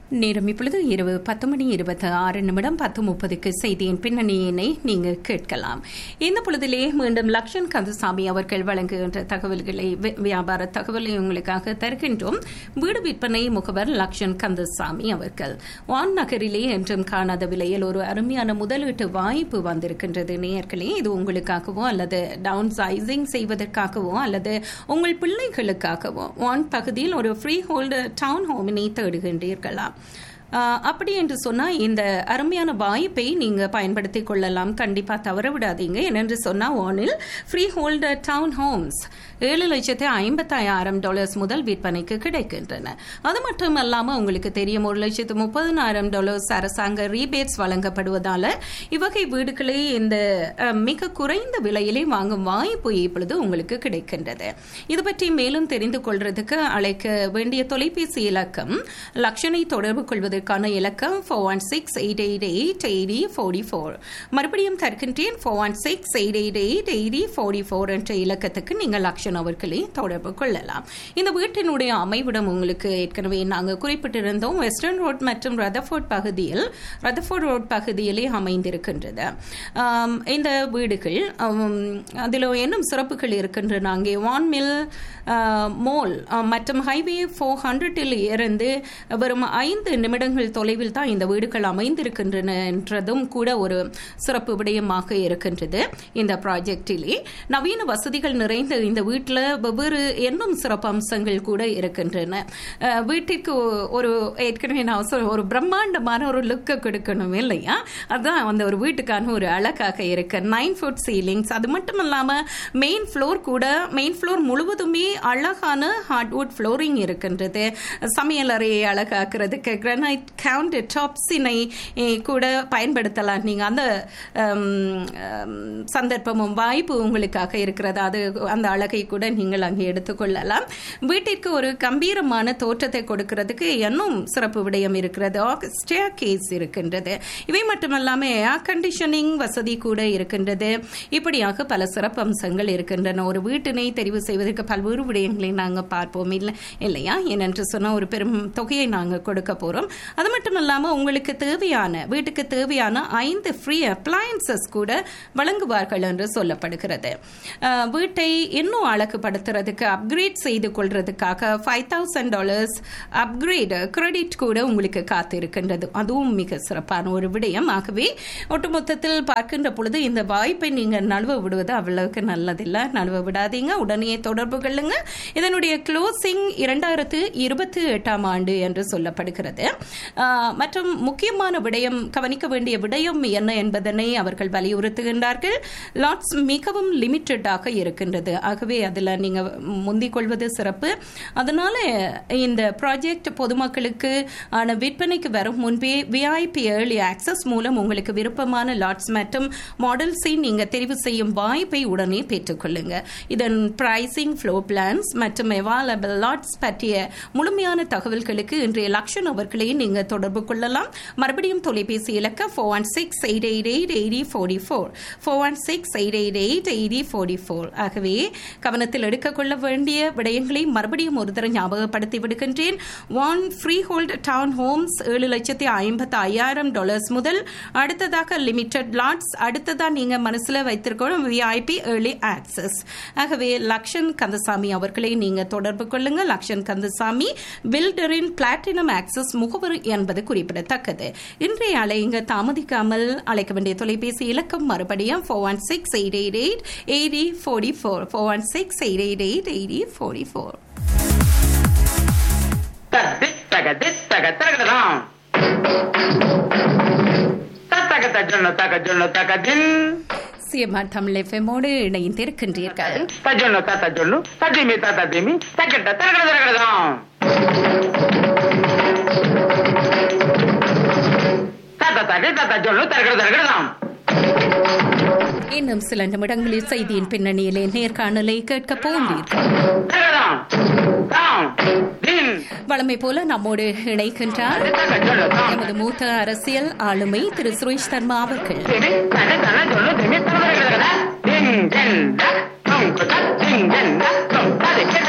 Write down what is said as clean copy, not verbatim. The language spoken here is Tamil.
நேரம் இப்பொழுது இரவு 10:26 10:30 செய்தியின் பின்னணியினை நீங்கள் கேட்கலாம். இந்த பொழுதிலே மீண்டும் லக்ஷன் கந்தசாமி அவர்கள் வழங்குகின்ற தகவல்களை வியாபார தகவலை உங்களுக்காக தருகின்றோம். வீடு விற்பனை முகவர் லக்ஷன் கந்தசாமி அவர்கள் வான் நகரிலே என்றும் காணாத விலையில் ஒரு அருமையான முதலீட்டு வாய்ப்பு வந்திருக்கின்றது. நேயர்களே, இது உங்களுக்காகவோ அல்லது டவுன் சைசிங் செய்வதற்காகவோ அல்லது உங்கள் பிள்ளைகளுக்காகவோ வான் பகுதியில் ஒரு ஃப்ரீ ஹோல்டர் டவுன் ஹோமினை தேடுகின்றீர்களா? அப்படி என்று சொன்னால் இந்த அருமையான வாய்ப்பை நீங்கள் பயன்படுத்திக் கொள்ளலாம். கண்டிப்பாக தவற விடாதீங்க. என்னென்று சொன்னால் வானில் ஃப்ரீ ஹோல்டர் டவுன் ஹோம்ஸ் $7,50,000 முதல் விற்பனைக்கு கிடைக்கின்றன. அது மட்டும் இல்லாமல் உங்களுக்கு தெரியும், $1,30,000 அரசாங்க ரீபேட்ஸ் வழங்கப்படுவதால் இவ்வகை வீடுகளை இந்த மிக குறைந்த விலையிலே வாங்கும் வாய்ப்பு இப்பொழுது உங்களுக்கு கிடைக்கின்றது. இது பற்றி மேலும் தெரிந்து கொள்றதுக்கு அழைக்க வேண்டிய தொலைபேசி இலக்கம், லக்ஷனை தொடர்பு கொள்வதற்கான இலக்கம் 416-888-8044. மறுபடியும் தருகின்றேன், 416-888-8044 என்ற இலக்கத்துக்கு நீங்கள் லக்ஷன் அவர்களை தொடர்பு கொள்ளலாம். இந்த வீட்டினுடைய அமைவிடம் உங்களுக்கு ஏற்கனவே நாங்கள் குறிப்பிட்டிருந்தோம். வெஸ்டர்ன் ரோட் மற்றும் ரதர்ஃபோர்ட் ரோட் பகுதியிலே அமைந்திருக்கின்றது இந்த வீடுகள். அதில் இன்னும் சிறப்புகள் இருக்கின்றன. அங்கே வான் மில் மோல் மற்றும் ஹைவே 400 இருந்து வரும் 5 நிமிடங்கள் தொலைவில் தான் இந்த வீடுகள் அமைந்திருக்கின்றன என்றதும் கூட ஒரு சிறப்பு விடயமாக இருக்கின்றது. இந்த ப்ராஜெக்டிலே நவீன வசதிகள் நிறைந்த இந்த வீட்டில் வெவ்வேறு இன்னும் சிறப்பு அம்சங்கள் கூட இருக்கின்றன. வீட்டிற்கு ஒரு ஏற்கனவே நான் ஒரு பிரம்மாண்டமான ஒரு லுக்கை கொடுக்கணும் இல்லையா? அதுதான் அந்த ஒரு வீட்டுக்கான ஒரு அழகாக இருக்கு. 9 ஃபுட் சீலிங்ஸ். அது மட்டும் இல்லாமல் மெயின் ஃப்ளோர் முழுவதுமே அழகான ஹார்ட்வுட் ஃப்ளோரிங் இருக்கின்றது. சமையலறையை அழகாக்குறதுக்கு கிரானைட் கவுண்டர் டாப்ஸினை கூட பயன்படுத்தலாம். நீங்கள் அந்த சந்தர்ப்பமும் வாய்ப்பு உங்களுக்காக இருக்கிறது. அது அந்த அழகை கூட நீங்கள் அங்கே எடுத்துக்கொள்ளலாம். வீட்டிற்கு ஒரு கம்பீரமான தோற்றத்தை கொடுக்கிறதுக்கு இன்னும் சிறப்பு விடயம் இருக்கிறது. ஸ்டேர் கேஸ் இருக்கின்றது. இவை மட்டுமல்லாமல் ஏர் கண்டிஷனிங் வசதி கூட இருக்கின்றது. இப்படியாக பல சிறப்பு அம்சங்கள் இருக்கின்றன. ஒரு வீட்டினை தெரிவு செய்வதற்கு பல்வேறு விடயங்களை நாங்கள் பார்ப்போம் இல்லையா? ஏனென்று சொன்னால் ஒரு பெரும் தொகையை நாங்கள் கொடுக்க போகிறோம். அது மட்டும் இல்லாமல் உங்களுக்கு வீட்டுக்கு தேவையான 5 ஃப்ரீ அப்ளையன்சஸ் கூட வழங்குவார்கள் என்று சொல்லப்படுகிறது. வீட்டை இன்னும் அழகுபடுத்துறதுக்கு அப்கிரேட் செய்து கொள்றதுக்காக $5,000 அப்கிரேட் கிரெடிட் கூட உங்களுக்கு காத்து இருக்கின்றது. அதுவும் மிக சிறப்பான ஒரு விடயம். ஆகவே ஒட்டுமொத்தத்தில் பார்க்கின்ற பொழுது இந்த வாய்ப்பை நீங்கள் நழுவ விடுவது அவ்வளவுக்கு நல்லதில்லை. நழுவ விடாதீங்க. உடனே தொடர்பு கொள்ளுங்க. இதனுடைய க்ளோசிங் 2028 ஆண்டு என்று சொல்லப்படுகிறது. மற்றும் முக்கியமான விடயம், கவனிக்க வேண்டிய விடயம் என்ன என்பதனை அவர்கள் வலியுறுத்துகின்றார்கள். லாட்ஸ் மிகவும் லிமிட்டடாக இருக்கின்றது. ஆகவே அதில் நீங்கள் முந்திக் கொள்வது சிறப்பு. அதனால இந்த ப்ராஜெக்ட் பொதுமக்களுக்கு விற்பனைக்கு வரும் முன்பே விஐபி ஏர்லி ஆக்சஸ் மூலம் உங்களுக்கு விருப்பமான லாட்ஸ் மற்றும் மாடல்ஸை நீங்கள் தெரிவு செய்யும் வாய்ப்பை உடனே பெற்றுக்கொள்ளுங்க. இதன் பிரைசிங், ஃப்ளோர் பிளான்ஸ் மற்றும் அவைலபிள் லாட்ஸ் பற்றிய முழுமையான தகவல்களுக்கு இன்றைய லக்ஷன் அவர்களை நீங்கள் தொடர்பு கொள்ளலாம். மறுபடியும் தொலைபேசி இலக்கம் 416-888-8044 416-888-8044. ஆகவே கவனத்தில் எடுத்துக்கொள்ள வேண்டிய விடயங்களை மறுபடியும் ஒரு தரம் ஞாபகப்படுத்தி விடுகின்றேன். One free hold down Holmes $7,50,000 முதல். அடுத்ததாக லிமிடெட் லாட்ஸ். அடுத்ததான் நீங்க மனசுல வைத்திருக்கணும் விஐபி ஏர்லி ஆக்சஸ். ஆகவே லக்ஷன் கந்தசாமி அவர்களை நீங்க தொடர்பு கொள்ளுங்க. லக்ஷன் கந்தசாமி பில்டரின் பிளாட்டினம் ஆக்சஸ் முகவர் என்பது குறிப்பிடத்தக்கது. இன்றைய அலைங்க தாமதிக்காமல் அழைக்க வேண்டிய தொலைபேசி இலக்கம் மறுபடியும் 416-888-8044 416-888-8044. சிஎம்ஆர் தமிழ் எஃப்எம்மோடு இணைந்திருக்கின்றீர்கள். இன்னும் சில நிமிடங்களில் செய்தியின் பின்னணியிலே நேர்காணலை கேட்க போகிறீர்கள். வழமை போல நம்மோடு இணைக்கின்றார் எமது மூத்த அரசியல் ஆளுமை திரு சுரேஷ் சர்மா அவர்கள்.